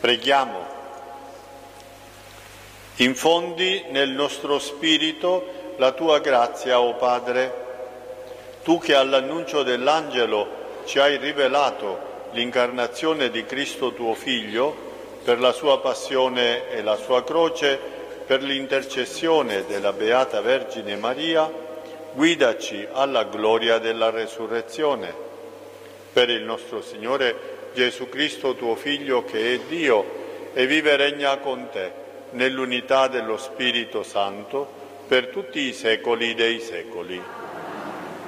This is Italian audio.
Preghiamo. Infondi nel nostro spirito la tua grazia, o Padre, tu che all'annuncio dell'angelo ci hai rivelato l'incarnazione di Cristo tuo Figlio, per la sua passione e la sua croce, per l'intercessione della Beata Vergine Maria, guidaci alla gloria della resurrezione. Per il nostro Signore Gesù Cristo, tuo Figlio, che è Dio e vive e regna con te, nell'unità dello Spirito Santo, per tutti i secoli dei secoli.